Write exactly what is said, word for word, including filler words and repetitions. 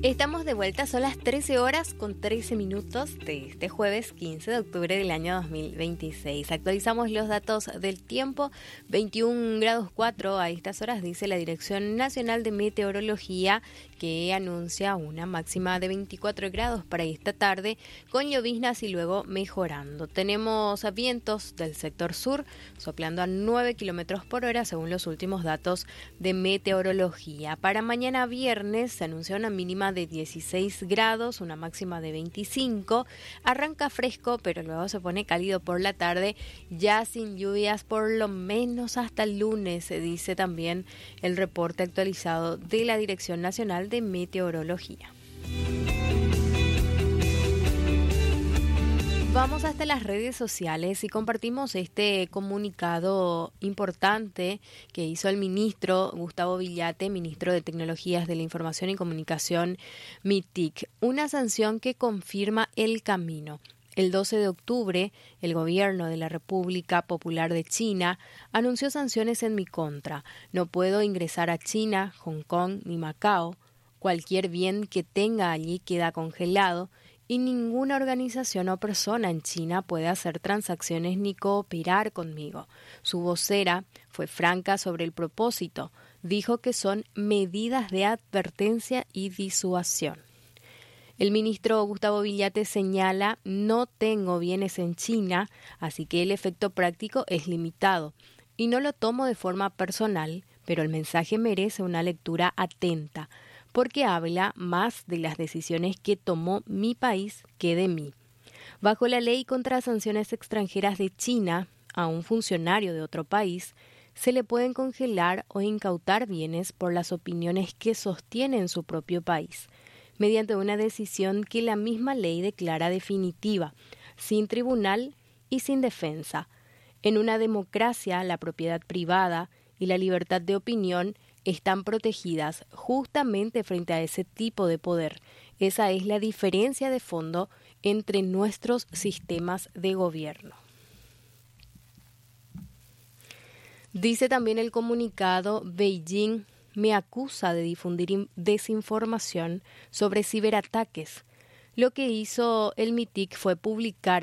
Estamos de vuelta, son las trece horas con trece minutos de este jueves quince de octubre del año dos mil veintiséis. Actualizamos los datos del tiempo, veintiún grados cuatro a estas horas, dice la Dirección Nacional de Meteorología, que anuncia una máxima de veinticuatro grados para esta tarde, con lloviznas y luego mejorando. Tenemos vientos del sector sur soplando a nueve kilómetros por hora según los últimos datos de meteorología. Para mañana viernes se anuncia una mínima de dieciséis grados, una máxima de veinticinco. Arranca fresco, pero luego se pone cálido por la tarde, ya sin lluvias por lo menos hasta el lunes, se dice también el reporte actualizado de la Dirección Nacional de Meteorología. Vamos hasta las redes sociales y compartimos este comunicado importante que hizo el ministro Gustavo Villate, ministro de Tecnologías de la Información y Comunicación, M I T I C. Una sanción que confirma el camino. El doce de octubre, el gobierno de la República Popular de China anunció sanciones en mi contra. No puedo ingresar a China, Hong Kong ni Macao. Cualquier bien que tenga allí queda congelado. Y ninguna organización o persona en China puede hacer transacciones ni cooperar conmigo. Su vocera fue franca sobre el propósito. Dijo que son medidas de advertencia y disuasión. El ministro Gustavo Villate señala: no tengo bienes en China, así que el efecto práctico es limitado. Y no lo tomo de forma personal, pero el mensaje merece una lectura atenta, porque habla más de las decisiones que tomó mi país que de mí. Bajo la ley contra sanciones extranjeras de China, a un funcionario de otro país se le pueden congelar o incautar bienes por las opiniones que sostiene en su propio país, mediante una decisión que la misma ley declara definitiva, sin tribunal y sin defensa. En una democracia, la propiedad privada y la libertad de opinión están protegidas justamente frente a ese tipo de poder. Esa es la diferencia de fondo entre nuestros sistemas de gobierno. Dice también el comunicado: Beijing me acusa de difundir desinformación sobre ciberataques. Lo que hizo el M I T I C fue publicar